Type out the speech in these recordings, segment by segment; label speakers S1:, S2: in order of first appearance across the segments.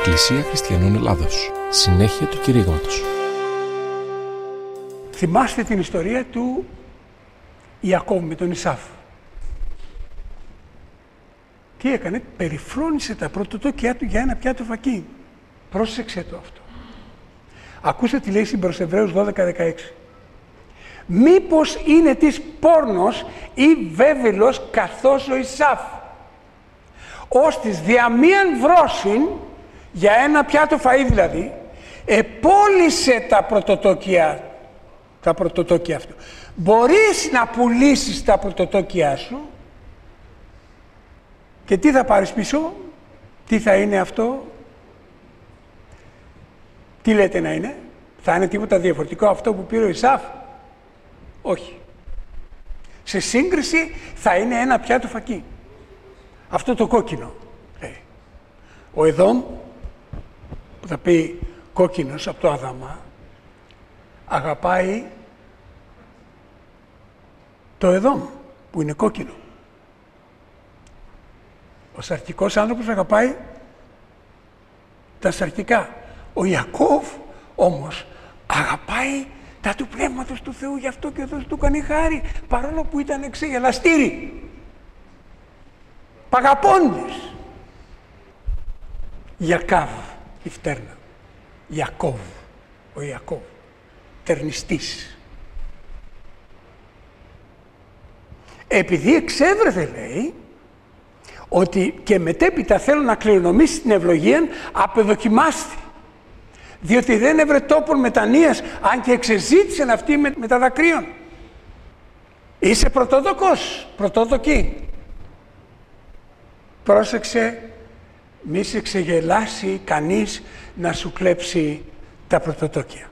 S1: Εκκλησία Χριστιανών Ελλάδος. Συνέχεια του κηρύγματος.
S2: Θυμάστε την ιστορία του Ιακώβ με τον Ισάφ. Τι έκανε? Περιφρόνησε τα πρωτοτόκια του για ένα πιάτο φακί. Πρόσεξε το αυτό. Ακούστε τι λέει προς Εβραίους 12-16. Μήπως είναι της πόρνος ή βέβαιλος καθώς ο Ισάφ, ως της διαμίαν βρόσιν, για ένα πιάτο φαΐ δηλαδή, επόλυσε τα πρωτοτόκια αυτού. Μπορείς να πουλήσεις τα πρωτοτόκια σου και τι θα πάρεις πίσω? Τι θα είναι αυτό? Τι λέτε να είναι? Θα είναι τίποτα διαφορετικό αυτό που πήρε ο Ισάφ? Όχι. Σε σύγκριση θα είναι ένα πιάτο φακί. Αυτό το κόκκινο. Ο Εδόμ, που θα πει κόκκινος από το Αδαμά, αγαπάει το Εδόμ που είναι κόκκινο. Ο σαρκικός άνθρωπος αγαπάει τα σαρκικά. Ο Ιακώβ όμως αγαπάει τα του Πνεύματος του Θεού, γι' αυτό και ο Θεός του κάνει χάρη, παρόλο που ήταν ξεγελαστήρι. Παγαπώντες. Ιακάβ, η φτέρνα. Ιακώβ, ο Ιακώβ, τερνιστής. Επειδή εξέβρεθε, λέει, ότι και μετέπειτα θέλω να κληρονομήσει την ευλογία, απεδοκιμάστη. Διότι δεν έβρε τόπον μετανοίας, αν και εξεζήτησεν αυτή με τα δακρύων. Είσαι πρωτόδοκος, πρωτόδοκη. Πρόσεξε, μη σε ξεγελάσει κανείς να σου κλέψει τα πρωτοτόκια.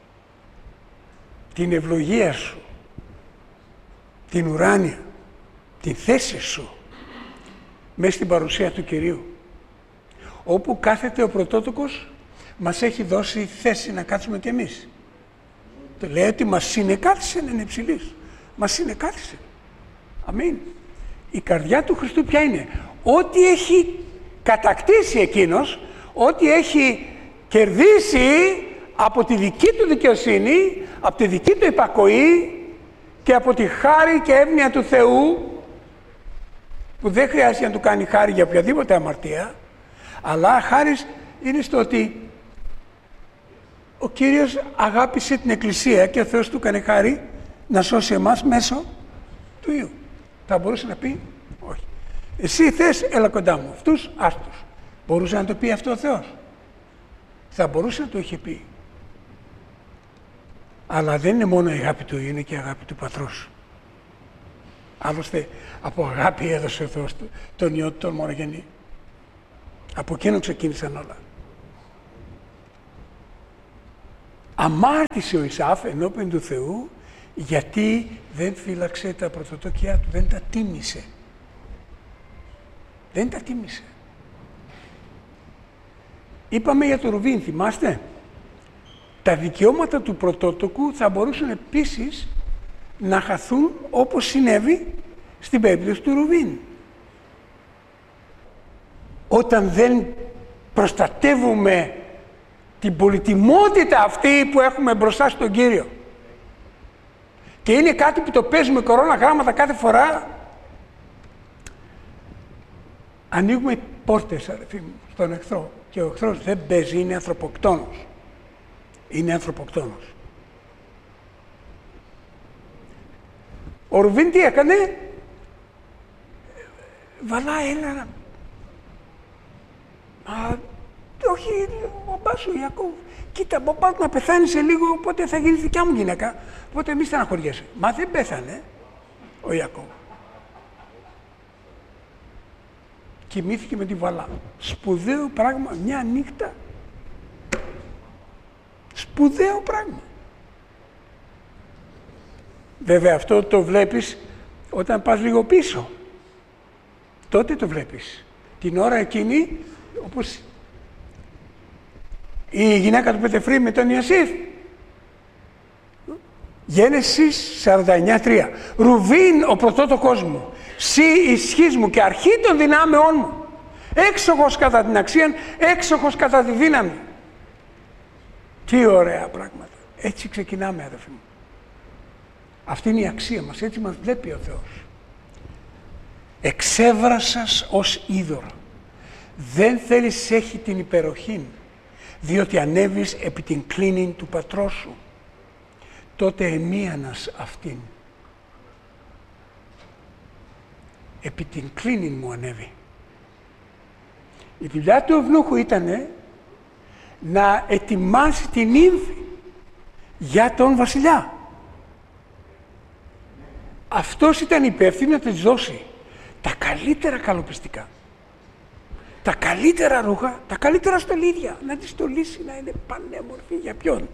S2: Την ευλογία σου, την ουράνια, την θέση σου μέσα στην παρουσία του Κυρίου. Όπου κάθεται ο πρωτότοκος, μας έχει δώσει θέση να κάτσουμε κι εμείς. Το λέει ότι μας συνεκάθισε να είναι υψηλής. Μας συνεκάθισε. Αμήν. Η καρδιά του Χριστού ποια είναι? Ό,τι έχει κατακτήσει εκείνος, ό,τι έχει κερδίσει από τη δική του δικαιοσύνη, από τη δική του υπακοή και από τη χάρη και εύνοια του Θεού, που δεν χρειάζεται να του κάνει χάρη για οποιαδήποτε αμαρτία, αλλά χάρης είναι στο ότι ο Κύριος αγάπησε την Εκκλησία και ο Θεός του έκανε χάρη να σώσει εμάς μέσω του Υιού. Θα μπορούσε να πει όχι. Εσύ θες, έλα κοντά μου. Αυτούς, άστους. Μπορούσε να το πει αυτό ο Θεός? Θα μπορούσε να το είχε πει. Αλλά δεν είναι μόνο η αγάπη του Υιού, είναι και η αγάπη του Πατρός. Άλλωστε, από αγάπη έδωσε ο Θεός τον Υιό του τον μονογενή. Από εκείνο ξεκίνησαν όλα. Αμάρτησε ο Ισάφ ενώπιον του Θεού, γιατί δεν φύλαξε τα πρωτοτόκια του, δεν τα τίμησε. Δεν τα τίμησε. Είπαμε για το Ρουβίν, θυμάστε? Τα δικαιώματα του πρωτότοκου θα μπορούσαν επίσης να χαθούν όπως συνέβη στην περίπτωση του Ρουβίν. Όταν δεν προστατεύουμε την πολυτιμότητα αυτή που έχουμε μπροστά στον Κύριο. Και είναι κάτι που το παίζουμε κορώνα γράμματα κάθε φορά. Ανοίγουμε πόρτες, αδερφοί μου, στον εχθρό. Και ο εχθρός δεν παίζει, είναι ανθρωποκτόνος. Είναι ανθρωποκτόνος. Ο Ρουβίν τι έκανε? Βαλάει ένα... όχι, ο μπαμπάς ο Ιακώβ. Κοίτα, μπαμπάς να πεθάνει σε λίγο, οπότε θα γίνει δικιά μου γυναίκα. Οπότε μη στεναχωριέσαι. Μα δεν πέθανε ο Ιακώβ. Κοιμήθηκε με τη Βαλά. Σπουδαίο πράγμα, μια νύχτα. Σπουδαίο πράγμα. Βέβαια αυτό το βλέπεις όταν πας λίγο πίσω. Τότε το βλέπεις. Την ώρα εκείνη, όπως η γυναίκα του Πετεφρή με τον Ιωσήφ. Γένεσης 49:3. Ρουβίν ο πρωτότοκός μου, σύ ισχύς μου και αρχή των δυνάμεών μου. έξοχος κατά την αξία, έξοχος κατά τη δύναμη. Τι ωραία πράγματα. Έτσι ξεκινάμε, αδελφοί μου. Αυτή είναι η αξία μας, έτσι μας βλέπει ο Θεός. Εξέβρασας ως είδωρα. Δεν θέλεις έχει την υπεροχήν, διότι ανέβεις επί την κλίνην του πατρός σου. Τότε εμίανας αυτήν. Επί την κλίνην μου ανέβη. Η δουλειά του ευνούχου ήταν να ετοιμάσει την ύμφη για τον βασιλιά. Αυτός ήταν υπεύθυνος να της δώσει τα καλύτερα καλοπιστικά, τα καλύτερα ρούχα, τα καλύτερα στολίδια, να τη στολίσει να είναι πανέμορφη. Για ποιον?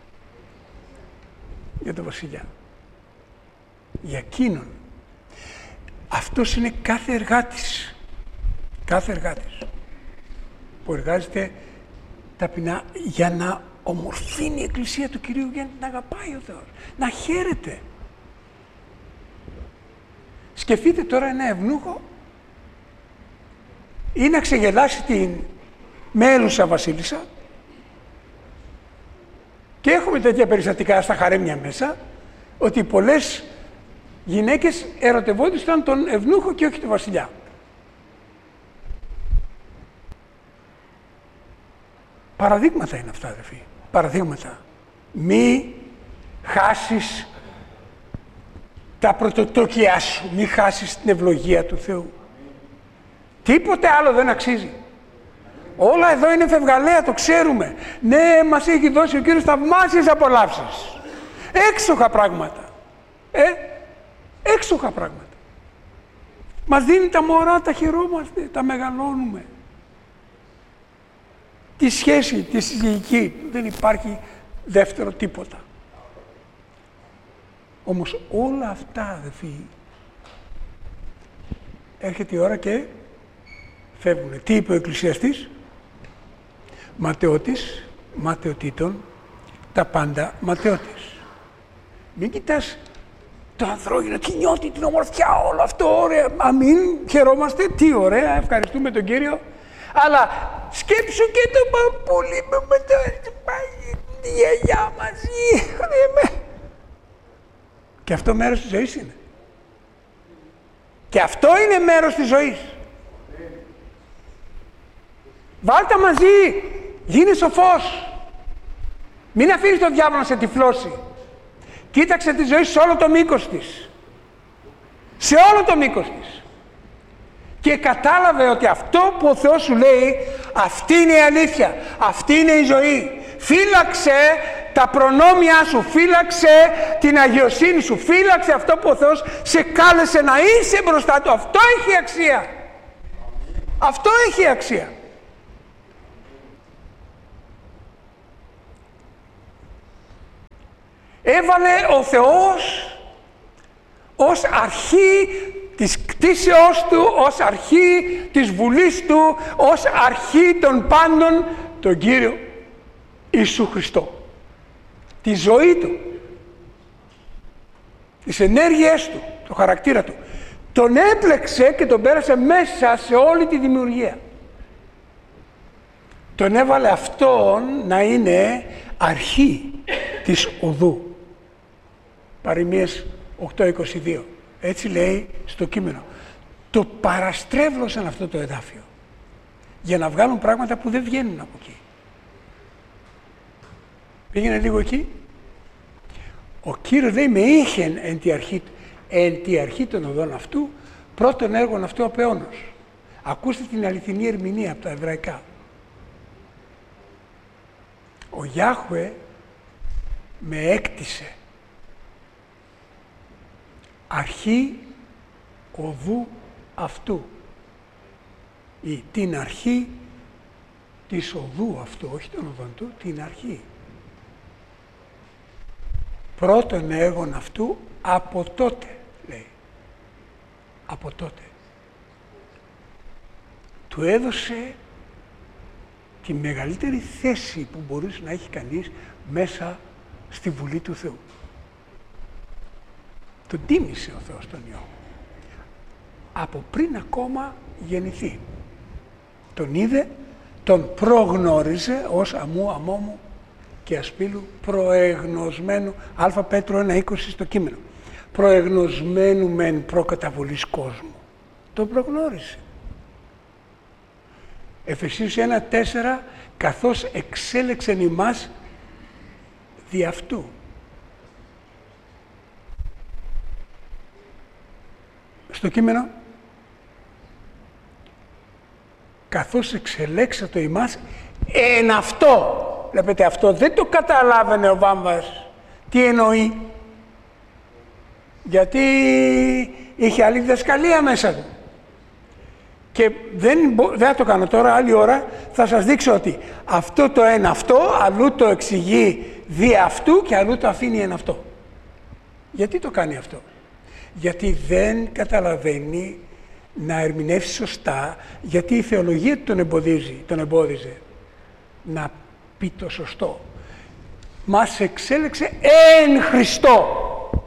S2: Για τον βασιλιά. Για εκείνον. Αυτός είναι κάθε εργάτης. Κάθε εργάτης που εργάζεται ταπεινά για να ομορφύνει η Εκκλησία του Κυρίου, για να την αγαπάει ο Θεός, να χαίρεται. Σκεφτείτε τώρα ένα ευνούχο ή να ξεγελάσει την μέλουσα βασίλισσα, και έχουμε τέτοια περιστατικά στα χαρέμια μέσα, ότι πολλές γυναίκες ερωτευόντουσαν τον ευνούχο και όχι τον βασιλιά. Παραδείγματα είναι αυτά, αδερφοί. Παραδείγματα. Μη χάσεις τα πρωτοτόκια σου. Μη χάσεις την ευλογία του Θεού. Τίποτε άλλο δεν αξίζει. Όλα εδώ είναι φευγαλαία, το ξέρουμε. Ναι, μας έχει δώσει ο Κύριος θαυμάσιες απολαύσεις. Έξοχα πράγματα. Έξοχα πράγματα. Μας δίνει τα μωρά, τα χαιρόμαστε, τα μεγαλώνουμε. Τη σχέση, τη συζυγική, δεν υπάρχει δεύτερο τίποτα. Όμως όλα αυτά, αδελφοί, έρχεται η ώρα και φεύγουν. Τι είπε ο εκκλησιαστής? Ματαιώτης, ματαιωτήτων, τα πάντα ματαιώτης. Μην κοιτάς το ανθρώπινο, τη νιώτη, την ομορφιά, όλο αυτό, ωραία. Αμήν, χαιρόμαστε, τι ωραία, ευχαριστούμε τον Κύριο. Αλλά σκέψου και το παππούλι με τη γιαγιά μαζί. Και αυτό μέρος της ζωής είναι. Και αυτό είναι μέρος της ζωής. Βάλτα μαζί, γίνε σοφός. Μην αφήνεις τον διάβολο να σε τυφλώσει. Κοίταξε τη ζωή σε όλο το μήκος της. Σε όλο το μήκος της. Και κατάλαβε ότι αυτό που ο Θεός σου λέει, αυτή είναι η αλήθεια, αυτή είναι η ζωή. Φύλαξε τα προνόμια σου, φύλαξε την αγιοσύνη σου, φύλαξε αυτό που ο Θεός σε κάλεσε να είσαι μπροστά Του. Αυτό έχει αξία. Αυτό έχει αξία. Έβαλε ο Θεός ως αρχή της κτήσεώς Του, ως αρχή της βουλής Του, ως αρχή των πάντων, τον Κύριο Ιησού Χριστό. Τη ζωή Του, τις ενέργειές Του, το χαρακτήρα Του. Τον έπλεξε και τον πέρασε μέσα σε όλη τη δημιουργία. Τον έβαλε Αυτόν να είναι αρχή της οδού. Παροιμίες 8:22. Έτσι λέει στο κείμενο. Το παραστρέβλωσαν αυτό το εδάφιο για να βγάλουν πράγματα που δεν βγαίνουν από εκεί. Πήγαινε λίγο εκεί. Ο Κύριος λέει με είχεν εν τη αρχή των οδών αυτού, πρώτων έργων αυτού από αιώνος. Ακούστε την αληθινή ερμηνεία από τα εβραϊκά. Ο Γιάχουε με έκτισε αρχή οδού αυτού, ή την αρχή της οδού αυτού, όχι των οδών του, την αρχή. Πρώτον έργον αυτού από τότε, λέει. Από τότε. Του έδωσε τη μεγαλύτερη θέση που μπορούσε να έχει κανείς μέσα στη Βουλή του Θεού. Τον τίμησε ο Θεός τον Υιό. Από πριν ακόμα γεννηθεί. τον είδε, τον προγνώριζε ως αμού αμόμου και ασπίλου προεγνωσμένου, Α Πέτρο 1:20 στο κείμενο, προεγνωσμένου μεν προκαταβολής κόσμου. Τον προγνώρισε. Εφεσίους 1:4, καθώς εξέλεξεν ημάς δι' αυτού. Στο κείμενο, καθώς εξελέξατο ημάς εν αυτό. Βλέπετε, αυτό δεν το καταλάβαινε ο Βάμβας. Τι εννοεί? Γιατί είχε άλλη διδασκαλία μέσα του. Και δεν θα το κάνω τώρα, άλλη ώρα θα σας δείξω ότι αυτό το εν αυτό, αλλού το εξηγεί δι' αυτού και αλλού το αφήνει εν αυτό. Γιατί το κάνει αυτό? Γιατί δεν καταλαβαίνει να ερμηνεύσει σωστά, γιατί η θεολογία του τον εμπόδιζε να πει το σωστό. Μας εξέλεξε εν Χριστώ.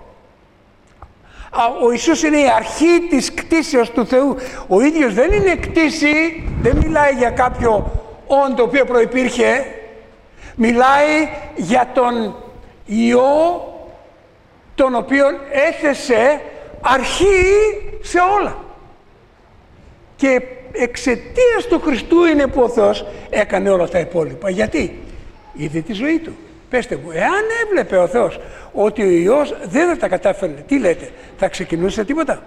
S2: Ο Ιησούς είναι η αρχή της κτήσεως του Θεού. Ο ίδιος δεν είναι κτήση, δεν μιλάει για κάποιο όν το οποίο προϋπήρχε. Μιλάει για τον Υιό, τον οποίον έθεσε αρχή σε όλα. Και εξαιτίας του Χριστού είναι που ο Θεός έκανε όλα τα υπόλοιπα. Γιατί? Είδε τη ζωή του. Πέστε μου, εάν έβλεπε ο Θεός ότι ο Υιός δεν θα τα κατάφερε, τι λέτε, θα ξεκινούσε τίποτα?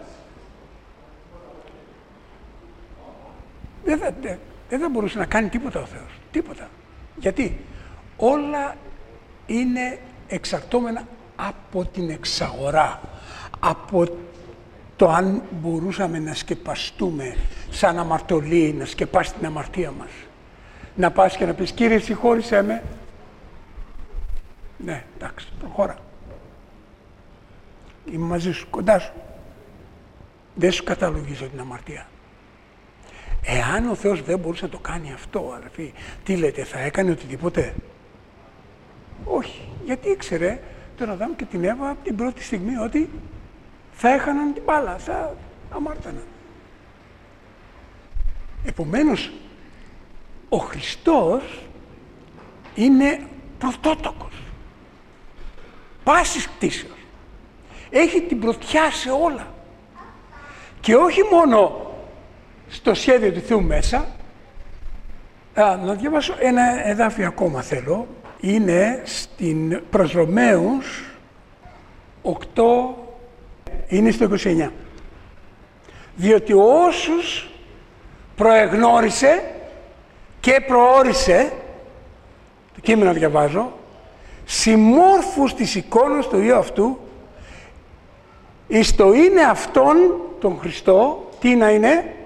S2: Δεν θα μπορούσε να κάνει τίποτα ο Θεός. Τίποτα. Γιατί? Όλα είναι εξαρτώμενα από την εξαγορά. Από το αν μπορούσαμε να σκεπαστούμε σαν αμαρτωλοί, να σκεπάσει την αμαρτία μας. Να πας και να πεις, Κύριε συγχώρησέ με. Ναι, εντάξει, προχώρα. Είμαι μαζί σου, κοντά σου. Δεν σου καταλογίζω την αμαρτία. Εάν ο Θεός δεν μπορούσε να το κάνει αυτό, αδερφοί, τι λέτε, θα έκανε οτιδήποτε? Όχι, γιατί ήξερε τον Αδάμ και την Εύα από την πρώτη στιγμή ότι θα έχαναν την μπάλα, θα αμάρταναν. Επομένως, ο Χριστός είναι πρωτότοκος πάσης κτήσεως. Έχει την πρωτιά σε όλα. Και όχι μόνο στο σχέδιο του Θεού μέσα. Να διαβάσω ένα εδάφιο ακόμα θέλω. Είναι στην προς Ρωμαίους 8, είναι στο 29. Διότι όσους προεγνώρισε και προόρισε, το κείμενο διαβάζω, συμμόρφους της εικόνας του Υιού αυτού, εις το είναι αυτόν τον Χριστό, τι να είναι?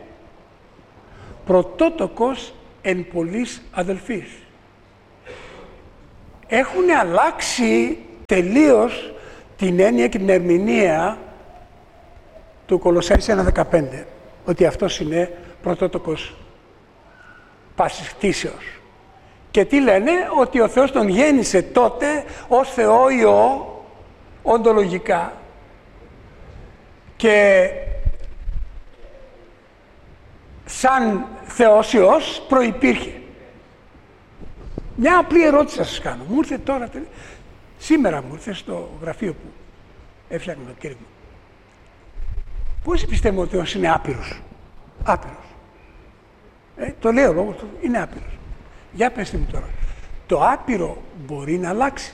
S2: Πρωτότοκος εν πολλής αδελφής. Έχουν αλλάξει τελείως την έννοια και την ερμηνεία του Κολοσσάης 1:15, ότι αυτός είναι πρωτότοκος πάσης κτήσεως. Και τι λένε? Ότι ο Θεός τον γέννησε τότε ως Θεό Υιό, οντολογικά, και σαν Θεός Υιός προϋπήρχε. Μια απλή ερώτηση θα σας κάνω. Μου ήρθε τώρα, σήμερα μου ήρθε στο γραφείο που έφτιαχνα το κήρυγμα. Πόσοι πιστεύουμε ότι ο Θεός είναι άπειρος? Άπειρος. Το λέω λόγω του, είναι άπειρος. Για πέστε μου τώρα, το άπειρο μπορεί να αλλάξει?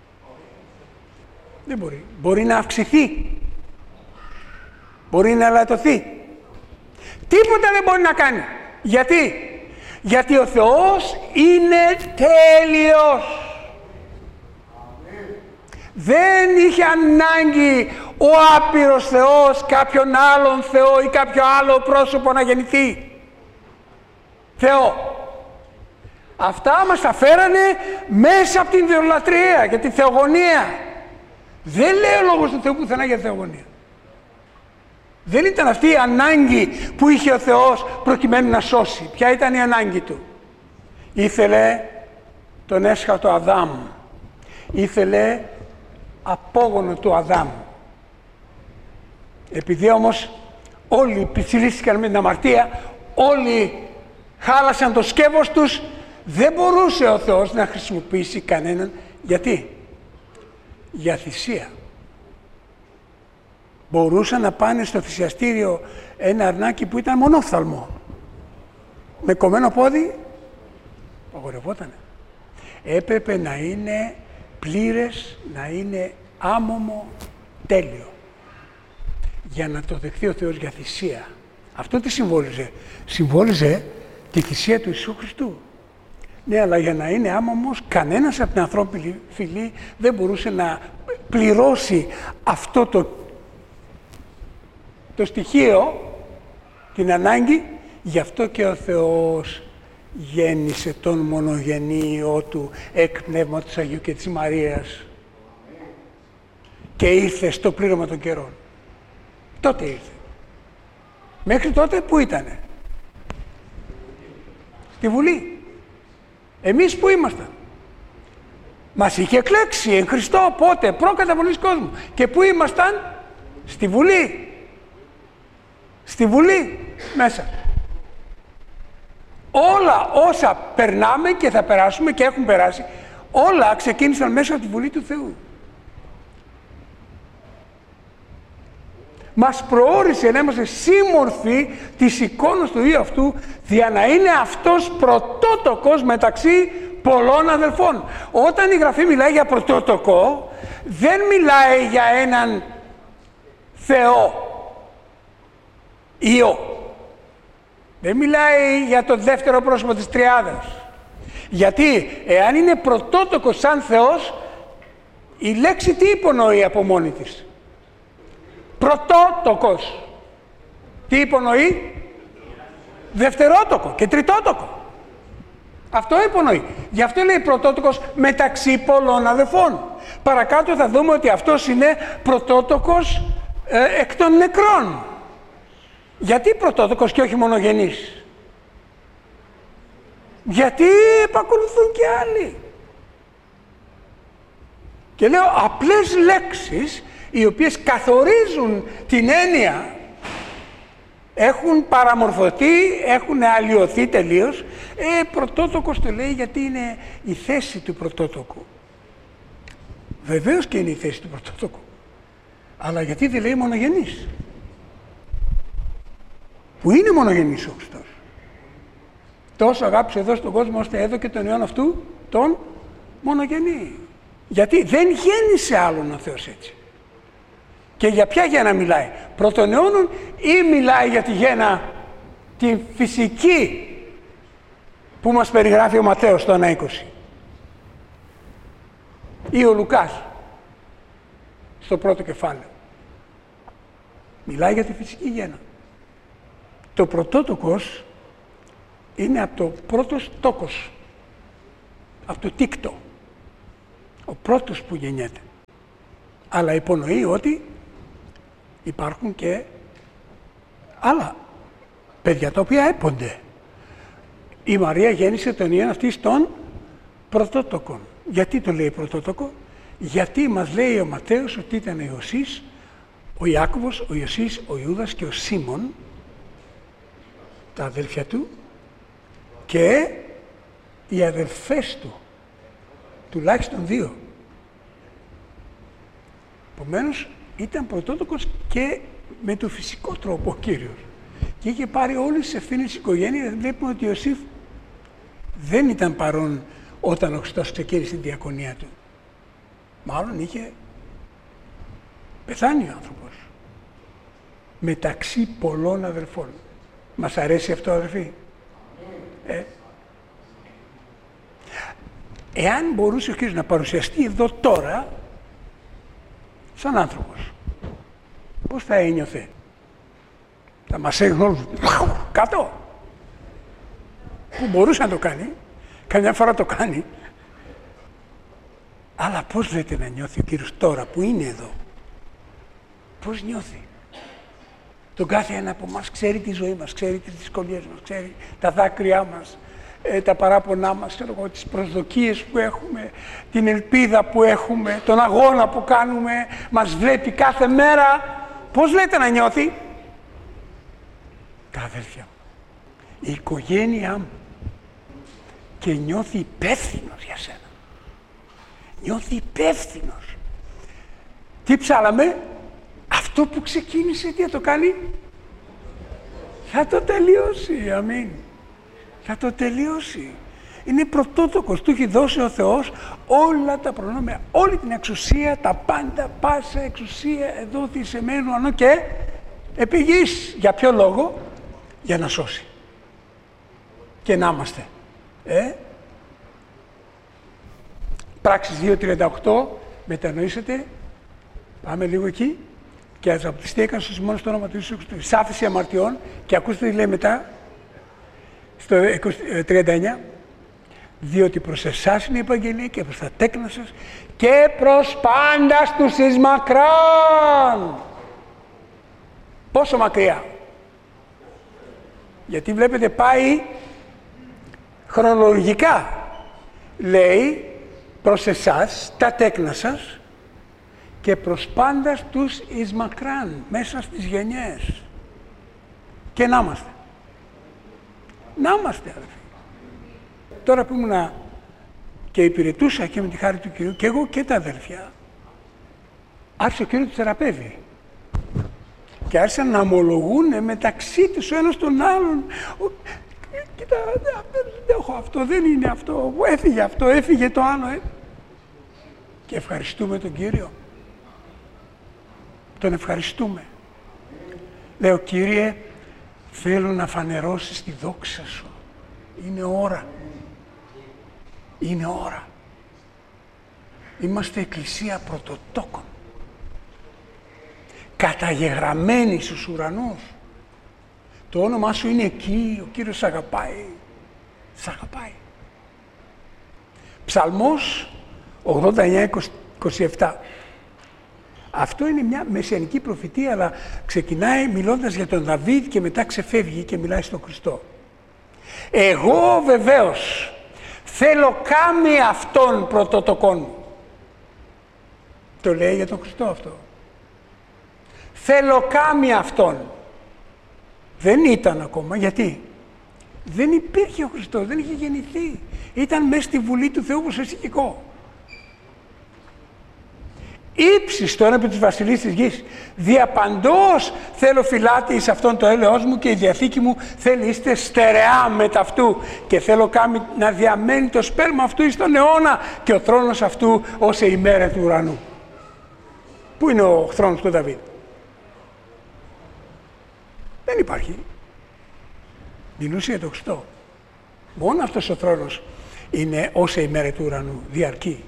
S2: Δεν μπορεί. Μπορεί να αυξηθεί. Μπορεί να ελαττωθεί. Τίποτα δεν μπορεί να κάνει. Γιατί? Γιατί ο Θεός είναι τέλειος. Δεν είχε ανάγκη ο άπειρος Θεός κάποιον άλλον Θεό ή κάποιο άλλο πρόσωπο να γεννηθεί. Θεό. Αυτά μας τα φέρανε μέσα από την ιδωλατρία και τη θεογονία. Δεν λέει ο λόγος του Θεού πουθενά για θεογονία. Δεν ήταν αυτή η ανάγκη που είχε ο Θεός προκειμένου να σώσει. Ποια ήταν η ανάγκη του? Ήθελε τον έσχατο Αδάμ. Ήθελε απόγονο του Αδάμ. Επειδή όμως όλοι πιτσιλίστηκαν με την αμαρτία, όλοι χάλασαν το σκεύος τους, δεν μπορούσε ο Θεός να χρησιμοποιήσει κανέναν. Γιατί? Για θυσία. Μπορούσαν να πάνε στο θυσιαστήριο ένα αρνάκι που ήταν μονόφθαλμο, με κομμένο πόδι, απαγορευότανε. Έπρεπε να είναι πλήρες, να είναι άμωμο, τέλειο, για να το δεχθεί ο Θεός για θυσία. Αυτό τι συμβόλιζε? Συμβόλιζε τη θυσία του Ιησού Χριστού. Ναι, αλλά για να είναι άμωμος, κανένας από την ανθρώπινη φυλή δεν μπορούσε να πληρώσει αυτό το στοιχείο, την ανάγκη. Γι' αυτό και ο Θεός γέννησε τον μονογενή Υιό Του εκ Πνεύματος Αγίου και της Μαρίας και ήρθε στο πλήρωμα των καιρών. Τότε ήρθε. Μέχρι τότε που ήτανε? Στη Βουλή. Εμείς που ήμασταν? Μας είχε εκλέξει εν Χριστώ πότε? Προκαταβολής κόσμου. Και που ήμασταν? Στη Βουλή. Στη Βουλή μέσα. Όλα όσα περνάμε και θα περάσουμε και έχουν περάσει, όλα ξεκίνησαν μέσα από τη Βουλή του Θεού. Μας προόρισε να είμαστε σύμμορφοι της εικόνας του Υιού αυτού, για να είναι αυτός πρωτότοκος μεταξύ πολλών αδελφών. Όταν η Γραφή μιλάει για πρωτότοκο, δεν μιλάει για έναν Θεό Υιό. Δεν μιλάει για το δεύτερο πρόσωπο της Τριάδας. Γιατί εάν είναι πρωτότοκος σαν Θεός, η λέξη τι υπονοεί από μόνη της? Πρωτότοκος. Τι υπονοεί? Δευτερότοκο και τριτότοκο. Αυτό υπονοεί. Γι' αυτό λέει πρωτότοκος μεταξύ πολλών αδελφών. Παρακάτω θα δούμε ότι αυτός είναι πρωτότοκος εκ των νεκρών. Γιατί πρωτότοκος και όχι μονογενής? Γιατί επακολουθούν και άλλοι. Και λέω απλές λέξεις οι οποίες καθορίζουν την έννοια, έχουν παραμορφωθεί, έχουν αλλοιωθεί τελείως. Πρωτότοκος το λέει γιατί είναι η θέση του πρωτότοκου. Βεβαίως και είναι η θέση του πρωτότοκου. Αλλά γιατί δεν λέει μονογενής? Που είναι μονογενής ο Χριστός. Τόσο αγάπησε εδώ στον κόσμο ώστε έδωκε τον Υιόν αυτού τον μονογενή. Γιατί δεν γέννησε άλλον ο Θεός έτσι. Και για ποια γέννα μιλάει? Πρώτων αιώνων ή μιλάει για τη γέννα την φυσική που μας περιγράφει ο Ματθαίος στο 1:20 ή ο Λουκάς στο πρώτο κεφάλαιο? Μιλάει για τη φυσική γέννα. Το πρωτότοκος είναι από το πρώτος τόκος, από το τίκτο, ο πρώτος που γεννιέται. Αλλά υπονοεί ότι υπάρχουν και άλλα παιδιά τα οποία έπονται. Η Μαρία γέννησε τον Υιόν αυτής των πρωτότοκων. Γιατί το λέει πρωτότοκο? Γιατί μας λέει ο Ματθαίος ότι ήταν ο Ιωσής, ο Ιάκωβος, ο Ιωσής, ο Ιούδας και ο Σίμων, τα αδέλφια του, και οι αδελφές του, τουλάχιστον 2. Επομένως ήταν πρωτότοκος και με το φυσικό τρόπο ο Κύριος. Και είχε πάρει όλες τις ευθύνες της οικογένειας. Βλέπουμε ότι ο Ιωσήφ δεν ήταν παρόν όταν ο Χριστός ξεκίνησε την διακονία του. Μάλλον είχε πεθάνει ο άνθρωπος. Μεταξύ πολλών αδελφών. Μας αρέσει αυτό, αδελφοί? Εάν μπορούσε ο Κύριος να παρουσιαστεί εδώ τώρα σαν άνθρωπος, πώς θα ένιωθε? Θα μας έγνε όλους κάτω? Που μπορούσε να το κάνει, καμιά φορά το κάνει. Αλλά πώς λέτε να νιώθει ο Κύριος τώρα που είναι εδώ? Πώς νιώθει? Τον κάθε ένα από εμάς ξέρει τη ζωή μας, ξέρει τις δυσκολίες μας, ξέρει τα δάκρυά μας, τα παράπονά μας, τις προσδοκίες που έχουμε, την ελπίδα που έχουμε, τον αγώνα που κάνουμε, μας βλέπει κάθε μέρα. Πώς λέτε να νιώθει? Τα αδέλφια μου. η οικογένειά μου και νιώθει υπεύθυνος για σένα. Νιώθει υπεύθυνος. Τι ψάλαμε? Αυτό που ξεκίνησε, τι θα το κάνει? Θα το τελειώσει, αμήν. Θα το τελειώσει. Είναι πρωτότοκος, του έχει δώσει ο Θεός όλα τα προνόμια, όλη την εξουσία, τα πάντα, πάσα εξουσία εδόθη σε μένου ανώ και επί γης. Για ποιο λόγο? Για να σώσει. Και να είμαστε. Πράξεις 2.38, μετανοήσετε, πάμε λίγο εκεί. Και ας απτιστεί έκανε στο Σιμώνα στο όνομα του Ιησού Χριστού. Σάφηση αμαρτιών. Και ακούστε τι λέει μετά, στο 39. Διότι προς εσάς είναι η επαγγελία και προς τα τέκνα σας και προς πάντας τους εις μακράν. Πόσο μακριά? Γιατί βλέπετε πάει χρονολογικά. Λέει προς εσάς, τα τέκνα σας και προς πάντας τους εις μακράν, μέσα στις γενιές. Και να είμαστε. Να είμαστε, αδελφοί. Τώρα που ήμουνα και υπηρετούσα και με τη χάρη του Κυρίου, και εγώ και τα αδελφιά, άρχισε ο Κύριος του θεραπεύει. Και άρχισαν να ομολογούν μεταξύ τους ο ένας τον άλλον. Κοίτα, δεν έχω αυτό, δεν είναι αυτό, έφυγε το άλλο. Και ευχαριστούμε τον Κύριο. Τον ευχαριστούμε. Λέω, Κύριε, θέλω να φανερώσεις τη δόξα σου. Είναι ώρα. Είναι ώρα. Είμαστε εκκλησία πρωτοτόκων. Καταγεγραμμένοι στους ουρανούς. Το όνομά σου είναι εκεί, ο Κύριος σ' αγαπάει. Σ' αγαπάει. Ψαλμός 89-27. Αυτό είναι μια μεσιανική προφητεία, αλλά ξεκινάει μιλώντας για τον Δαβίδ και μετά ξεφεύγει και μιλάει στον Χριστό. Εγώ βεβαίως θέλω κάμει αυτόν πρωτοτοκόν μου. Το λέει για τον Χριστό αυτό. Θέλω κάμει αυτόν. Δεν ήταν ακόμα. Γιατί? Δεν υπήρχε ο Χριστός, δεν είχε γεννηθεί. Ήταν μέσα στη Βουλή του Θεού όπως εσύ και εγώ. Ήψης τώρα επί της βασιλείας της γης. Διαπαντός θέλω φυλάτη εις αυτόν το έλεος μου και η διαθήκη μου θέλει είστε στερεά μετ' αυτού και θέλω κάμει να διαμένει το σπέρμα αυτού εις τον αιώνα και ο θρόνος αυτού ως η ημέρα του ουρανού. Πού είναι ο θρόνος του Δαβίδ? Δεν υπάρχει. Μιλούσε για τον Χριστό. Μόνο αυτός ο θρόνος είναι ως η ημέρα του ουρανού, διαρκεί.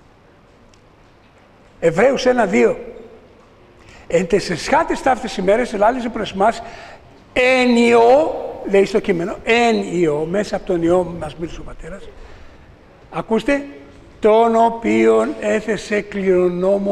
S2: Εβραίους 1-2. Εν τες εσχάτες ταύτες ημέρες ελάλησε προς εμάς εν Υιό, λέει στο κείμενο, εν Υιό, μέσα από τον Υιό μας μίλησε ο Πατέρας. Ακούστε, τον οποίον έθεσε κληρονόμο